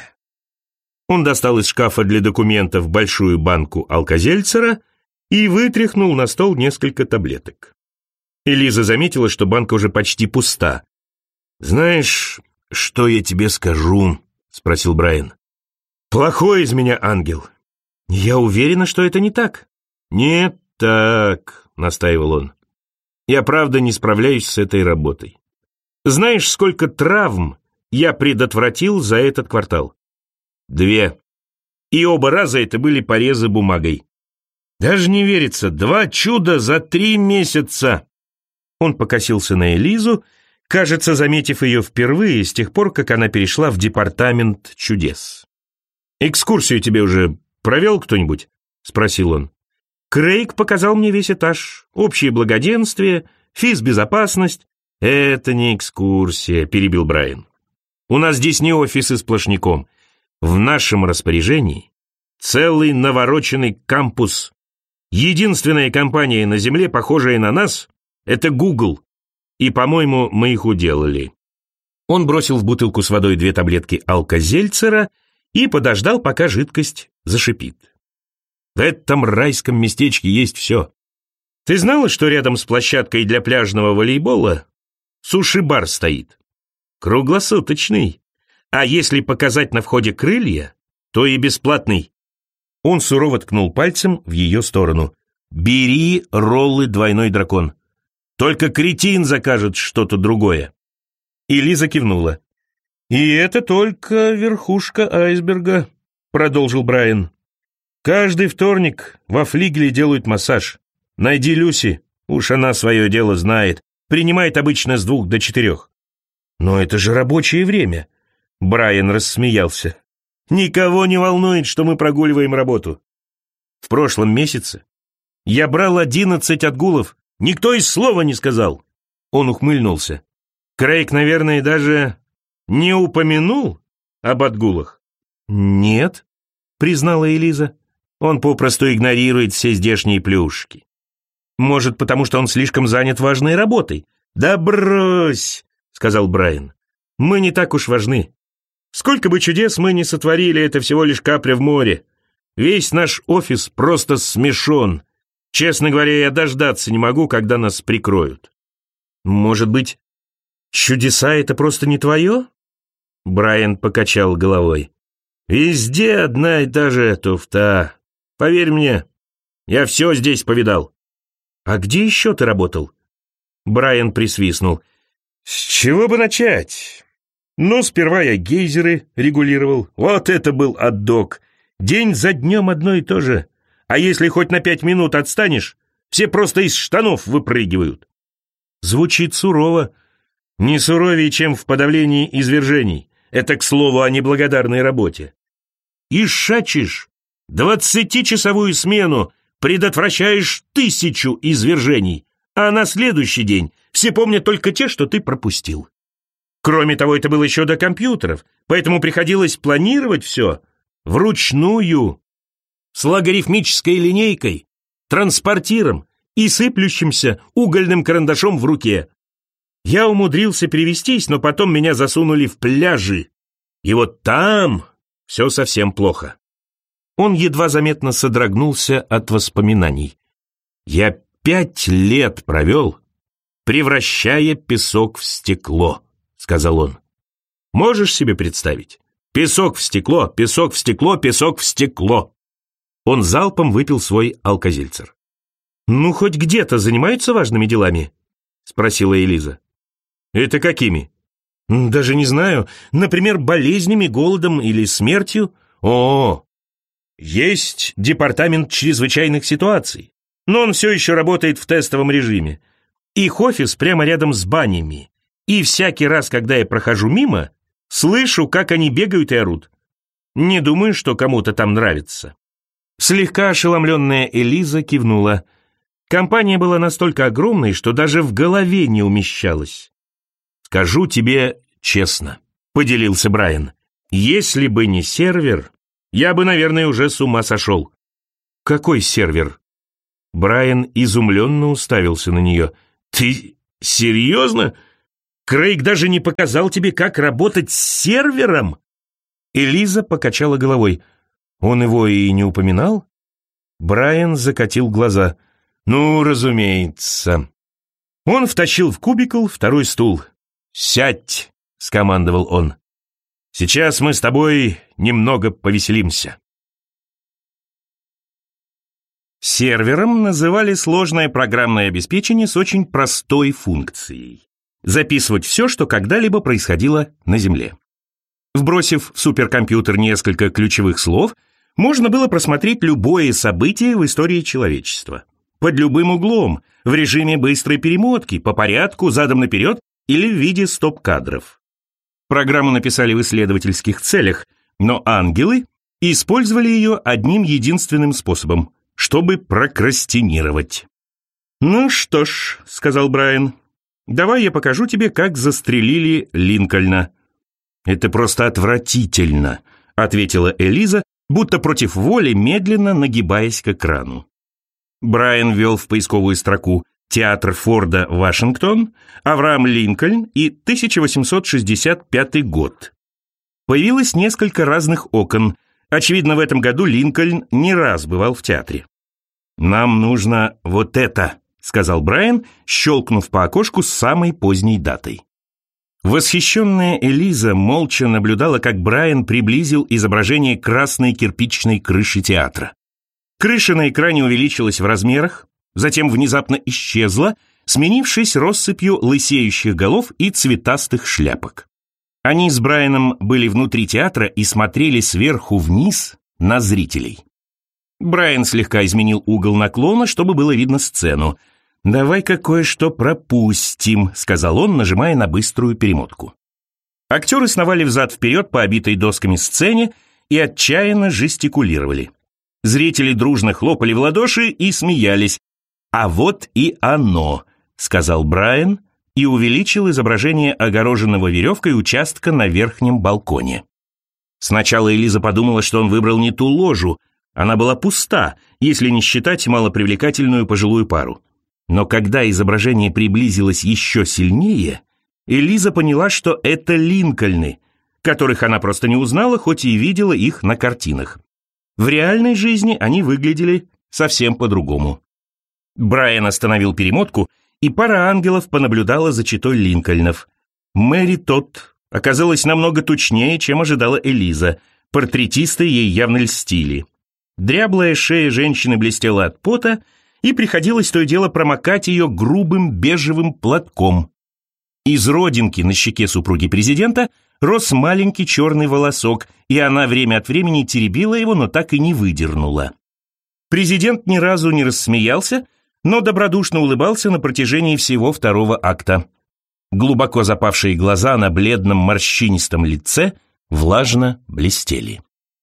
Он достал из шкафа для документов большую банку алкозельцера и вытряхнул на стол несколько таблеток. Элиза заметила, что банка уже почти пуста. «Знаешь, что я тебе скажу?» — спросил Брайан. «Плохой из меня ангел». «Я уверена, что это не так». «Не так», — настаивал он. «Я правда не справляюсь с этой работой. Знаешь, сколько травм я предотвратил за этот квартал?» «Две. И оба раза это были порезы бумагой. Даже не верится, два чуда за три месяца!» Он покосился на Элизу, кажется, заметив ее впервые с тех пор, как она перешла в департамент чудес. «Экскурсию тебе уже провел кто-нибудь?» — спросил он. «Крейг показал мне весь этаж, общее благоденствие, физбезопасность». «Это не экскурсия», — перебил Брайан. «У нас здесь не офисы сплошняком. В нашем распоряжении целый навороченный кампус. Единственная компания на Земле, похожая на нас, — это Google. И, по-моему, мы их уделали». Он бросил в бутылку с водой две таблетки алкозельцера и подождал, пока жидкость зашипит. В этом райском местечке есть все. Ты знала, что рядом с площадкой для пляжного волейбола суши-бар стоит? Круглосуточный. А если показать на входе крылья, то и бесплатный. Он сурово ткнул пальцем в ее сторону. «Бери роллы «Двойной дракон». Только кретин закажет что-то другое». И Лиза кивнула. «И это только верхушка айсберга», — продолжил Брайан. «Каждый вторник во флигеле делают массаж. Найди Люси, уж она свое дело знает. Принимает обычно с двух до четырех». «Но это же рабочее время», — Брайан рассмеялся. «Никого не волнует, что мы прогуливаем работу. В прошлом месяце я брал одиннадцать отгулов, никто и слова не сказал». Он ухмыльнулся. «Крейг, наверное, даже не упомянул об отгулах?» «Нет», — признала Элиза. «Он попросту игнорирует все здешние плюшки. Может, потому что он слишком занят важной работой?» «Да брось», — сказал Брайан. «Мы не так уж важны. Сколько бы чудес мы ни сотворили, это всего лишь капля в море. Весь наш офис просто смешон. Честно говоря, я дождаться не могу, когда нас прикроют». «Может быть, чудеса — это просто не твое?» Брайан покачал головой. «Везде одна и та же туфта. Поверь мне, я все здесь повидал». «А где еще ты работал?» Брайан присвистнул. «С чего бы начать? Ну, сперва я гейзеры регулировал. Вот это был отдок. День за днем одно и то же. А если хоть на пять минут отстанешь, все просто из штанов выпрыгивают». Звучит сурово. Не суровее, чем в подавлении извержений. Это, к слову, о неблагодарной работе. И шачишь двадцатичасовую смену, предотвращаешь тысячу извержений, а на следующий день все помнят только те, что ты пропустил. Кроме того, это было еще до компьютеров, поэтому приходилось планировать все вручную, с логарифмической линейкой, транспортиром и сыплющимся угольным карандашом в руке. Я умудрился перевестись, но потом меня засунули в пляжи. И вот там все совсем плохо. Он едва заметно содрогнулся от воспоминаний. «Я пять лет провел, превращая песок в стекло», — сказал он. «Можешь себе представить? Песок в стекло, песок в стекло, песок в стекло». Он залпом выпил свой алкозельцер. «Ну, хоть где-то занимаются важными делами?» — спросила Элиза. «Это какими?» «Даже не знаю. Например, болезнями, голодом или смертью». «О, есть департамент чрезвычайных ситуаций, но он все еще работает в тестовом режиме. Их офис прямо рядом с банями, и всякий раз, когда я прохожу мимо, слышу, как они бегают и орут. Не думаю, что кому-то там нравится». Слегка ошеломленная Элиза кивнула. Компания была настолько огромной, что даже в голове не умещалась. «Скажу тебе честно», — поделился Брайан, «если бы не сервер, Я бы, наверное, уже с ума сошел». «Какой сервер?» Брайан изумленно уставился на нее. «Ты серьезно? Крейг даже не показал тебе, как работать с сервером?» Элиза покачала головой. «Он его и не упоминал?» Брайан закатил глаза. «Ну, разумеется». Он втащил в кубикл второй стул. «Сядь», — скомандовал он. «Сейчас мы с тобой немного повеселимся». Сервером называли сложное программное обеспечение с очень простой функцией — записывать все, что когда-либо происходило на Земле. Вбросив в суперкомпьютер несколько ключевых слов, можно было просмотреть любое событие в истории человечества. Под любым углом, в режиме быстрой перемотки, по порядку, задом наперед или в виде стоп-кадров. Программу написали в исследовательских целях, но ангелы использовали ее одним единственным способом — чтобы прокрастинировать. «Ну что ж», — сказал Брайан, — «давай я покажу тебе, как застрелили Линкольна». «Это просто отвратительно», — ответила Элиза, будто против воли, медленно нагибаясь к экрану. Брайан ввел в поисковую строку «Театр Форда, Вашингтон», «Авраам Линкольн» и тысяча восемьсот шестьдесят пятый год. Появилось несколько разных окон. Очевидно, в этом году Линкольн не раз бывал в театре. «Нам нужно вот это», — сказал Брайан, щелкнув по окошку с самой поздней датой. Восхищенная Элиза молча наблюдала, как Брайан приблизил изображение красной кирпичной крыши театра. Крыша на экране увеличилась в размерах, затем внезапно исчезла, сменившись россыпью лысеющих голов и цветастых шляпок. Они с Брайаном были внутри театра и смотрели сверху вниз на зрителей. Брайан слегка изменил угол наклона, чтобы было видно сцену. «Давай-ка кое-что пропустим», — сказал он, нажимая на быструю перемотку. Актеры сновали взад-вперед по обитой досками сцене и отчаянно жестикулировали. Зрители дружно хлопали в ладоши и смеялись. «А вот и оно», — сказал Брайан и увеличил изображение огороженного веревкой участка на верхнем балконе. Сначала Элиза подумала, что он выбрал не ту ложу. Она была пуста, если не считать малопривлекательную пожилую пару. Но когда изображение приблизилось еще сильнее, Элиза поняла, что это Линкольны, которых она просто не узнала, хоть и видела их на картинах. В реальной жизни они выглядели совсем по-другому. Брайан остановил перемотку, и пара ангелов понаблюдала за читой Линкольнов. Мэри Тодд оказалась намного тучнее, чем ожидала Элиза. Портретисты ей явно льстили. Дряблая шея женщины блестела от пота, и приходилось то и дело промокать ее грубым бежевым платком. Из родинки на щеке супруги президента рос маленький черный волосок, и она время от времени теребила его, но так и не выдернула. Президент ни разу не рассмеялся, но добродушно улыбался на протяжении всего второго акта. Глубоко запавшие глаза на бледном морщинистом лице влажно блестели.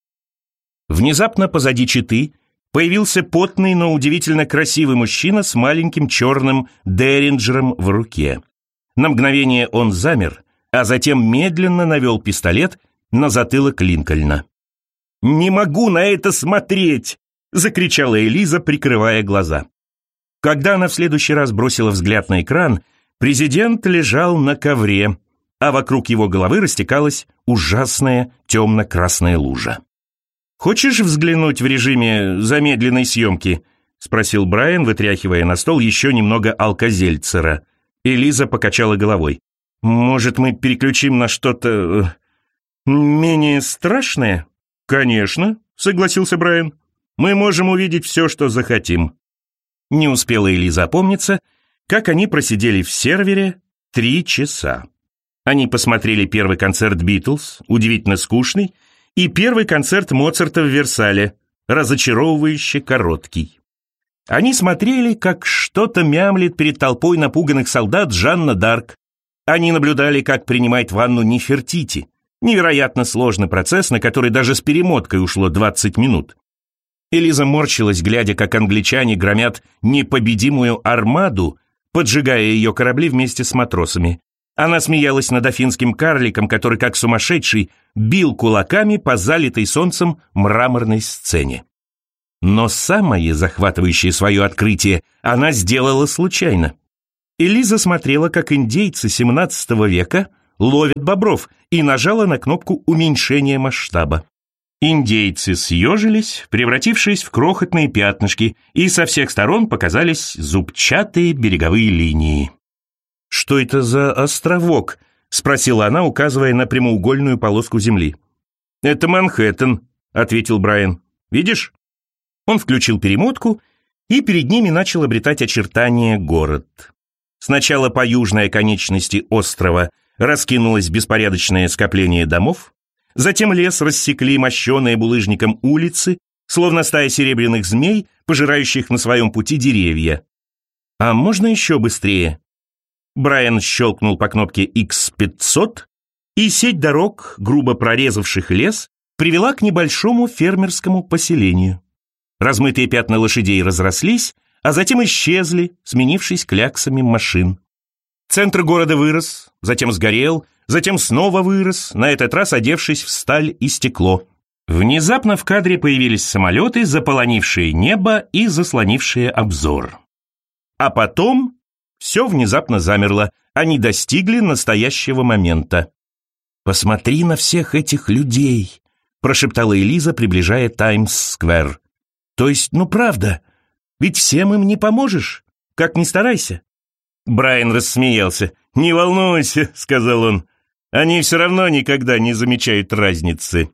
Внезапно позади четы появился потный, но удивительно красивый мужчина с маленьким черным деринджером в руке. На мгновение он замер, а затем медленно навел пистолет на затылок Линкольна. «Не могу на это смотреть!» — закричала Элиза, прикрывая глаза. Когда она в следующий раз бросила взгляд на экран, президент лежал на ковре, а вокруг его головы растекалась ужасная темно-красная лужа. «Хочешь взглянуть в режиме замедленной съемки?» — спросил Брайан, вытряхивая на стол еще немного алкозельцера. Элиза покачала головой. «Может, мы переключим на что-то менее страшное?» «Конечно», — согласился Брайан. «Мы можем увидеть все, что захотим». Не успела Элиза опомниться, как они просидели в сервере три часа. Они посмотрели первый концерт «Битлз», удивительно скучный, и первый концерт Моцарта в Версале, разочаровывающе короткий. Они смотрели, как что-то мямлит перед толпой напуганных солдат Жанна д'Арк. Они наблюдали, как принимает ванну Нефертити. Невероятно сложный процесс, на который даже с перемоткой ушло двадцать минут. Элиза морщилась, глядя, как англичане громят непобедимую армаду, поджигая ее корабли вместе с матросами. Она смеялась над афинским карликом, который, как сумасшедший, бил кулаками по залитой солнцем мраморной сцене. Но самое захватывающее свое открытие она сделала случайно. Элиза смотрела, как индейцы семнадцатого века ловят бобров, и нажала на кнопку уменьшения масштаба. Индейцы съежились, превратившись в крохотные пятнышки, и со всех сторон показались зубчатые береговые линии. «Что это за островок?» — спросила она, указывая на прямоугольную полоску земли. «Это Манхэттен», — ответил Брайан. «Видишь?» Он включил перемотку, и перед ними начал обретать очертания город. Сначала по южной оконечности острова раскинулось беспорядочное скопление домов, затем лес рассекли мощеные булыжником улицы, словно стая серебряных змей, пожирающих на своем пути деревья. «А можно еще быстрее?» Брайан щелкнул по кнопке икс пятьсот, и сеть дорог, грубо прорезавших лес, привела к небольшому фермерскому поселению. Размытые пятна лошадей разрослись, а затем исчезли, сменившись кляксами машин. Центр города вырос, затем сгорел, затем снова вырос, на этот раз одевшись в сталь и стекло. Внезапно в кадре появились самолеты, заполонившие небо и заслонившие обзор. А потом все внезапно замерло, они достигли настоящего момента. «Посмотри на всех этих людей», — прошептала Элиза, приближая Таймс-сквер. «То есть, ну правда, ведь всем им не поможешь, как ни старайся». Брайан рассмеялся. «Не волнуйся», — сказал он, — «они все равно никогда не замечают разницы».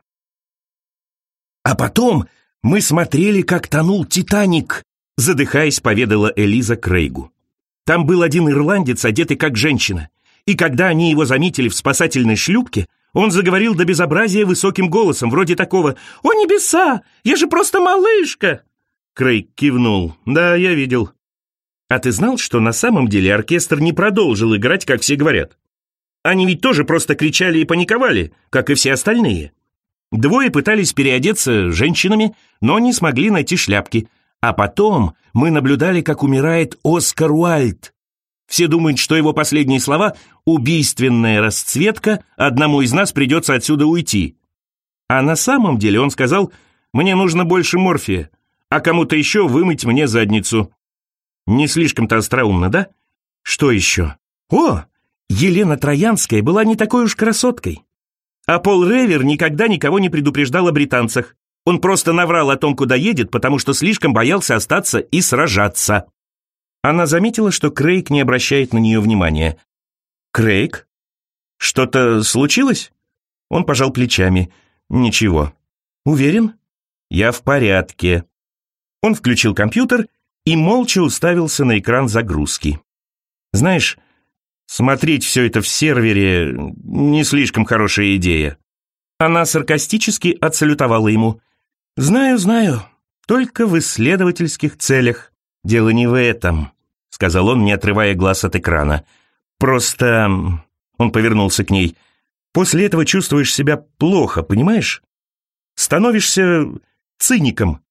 «А потом мы смотрели, как тонул «Титаник», — задыхаясь, поведала Элиза Крейгу. «Там был один ирландец, одетый как женщина, и когда они его заметили в спасательной шлюпке, он заговорил до безобразия высоким голосом, вроде такого: «О небеса, я же просто малышка!» Крейг кивнул. «Да, я видел». «А ты знал, что на самом деле оркестр не продолжил играть, как все говорят? Они ведь тоже просто кричали и паниковали, как и все остальные. Двое пытались переодеться женщинами, но не смогли найти шляпки. А потом мы наблюдали, как умирает Оскар Уайльд. Все думают, что его последние слова — убийственная расцветка, одному из нас придется отсюда уйти. А на самом деле он сказал: «Мне нужно больше морфия, а кому-то еще вымыть мне задницу». Не слишком-то остроумно, да? Что еще? О, Елена Троянская была не такой уж красоткой. А Пол Ревер никогда никого не предупреждал о британцах. Он просто наврал о том, куда едет, потому что слишком боялся остаться и сражаться. Она заметила, что Крейг не обращает на нее внимания. «Крейг? Что-то случилось?» Он пожал плечами. «Ничего». «Уверен?» «Я в порядке». Он включил компьютер и молча уставился на экран загрузки. «Знаешь, смотреть все это в сервере не слишком хорошая идея». Она саркастически отсалютовала ему. «Знаю, знаю, только в исследовательских целях. Дело не в этом», — сказал он, не отрывая глаз от экрана. «Просто...» — он повернулся к ней. «После этого чувствуешь себя плохо, понимаешь? Становишься циником».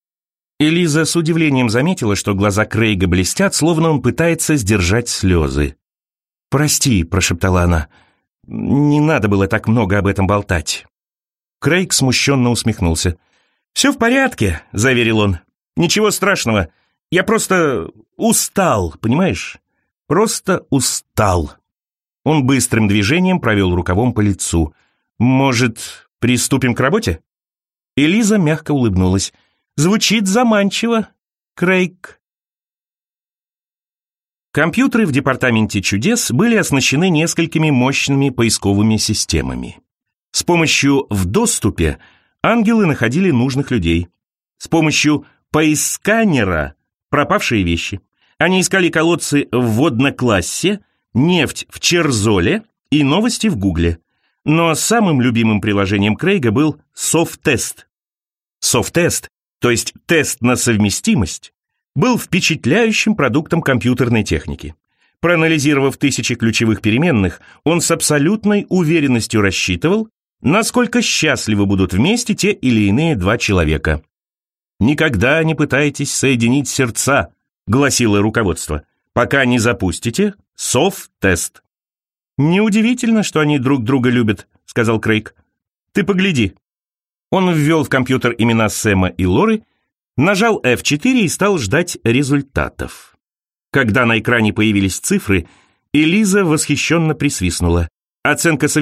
Элиза с удивлением заметила, что глаза Крейга блестят, словно он пытается сдержать слезы. «Прости», — прошептала она, — «не надо было так много об этом болтать». Крейг смущенно усмехнулся. «Все в порядке», — заверил он. «Ничего страшного. Я просто устал, понимаешь? Просто устал». Он быстрым движением провел рукавом по лицу. «Может, приступим к работе?» Элиза мягко улыбнулась. «Звучит заманчиво, Крейг». Компьютеры в департаменте чудес были оснащены несколькими мощными поисковыми системами. С помощью «в доступе» ангелы находили нужных людей. С помощью поисканера — пропавшие вещи. Они искали колодцы в водноклассе, нефть в Черзоле и новости в Гугле. Но самым любимым приложением Крейга был Софтест. Софтест, то есть тест на совместимость, был впечатляющим продуктом компьютерной техники. Проанализировав тысячи ключевых переменных, он с абсолютной уверенностью рассчитывал, насколько счастливы будут вместе те или иные два человека. «Никогда не пытайтесь соединить сердца», — гласило руководство, «пока не запустите софт-тест». «Неудивительно, что они друг друга любят», — сказал Крейг. «Ты погляди». Он ввел в компьютер имена Сэма и Лоры, нажал эф четыре и стал ждать результатов. Когда на экране появились цифры, Элиза восхищенно присвистнула. Оценка